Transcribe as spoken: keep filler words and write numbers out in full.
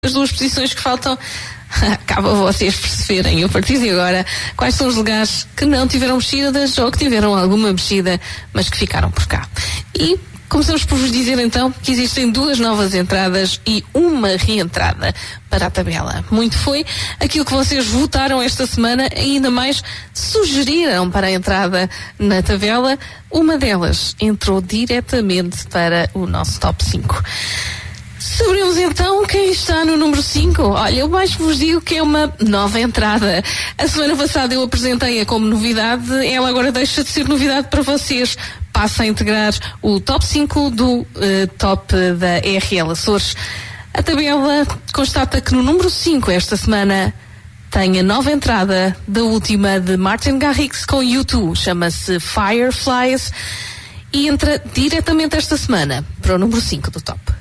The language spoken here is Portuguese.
As duas posições que faltam, acaba vocês perceberem a partir de agora quais são os lugares que não tiveram mexidas ou que tiveram alguma mexida, mas que ficaram por cá. E começamos por vos dizer então que existem duas novas entradas e uma reentrada para a tabela. Muito foi aquilo que vocês votaram esta semana e ainda mais sugeriram para a entrada na tabela. Uma delas entrou diretamente para o nosso top cinco. Saberemos então quem está no número cinco. Olha, eu mais vos digo que é uma nova entrada. A semana passada eu apresentei-a como novidade, ela agora deixa de ser novidade para vocês. Passa a integrar o top cinco do uh, top da R L Açores. A tabela constata que no número cinco esta semana tem a nova entrada da última de Martin Garrix com U dois, chama-se Fireflies e entra diretamente esta semana para o número cinco do top.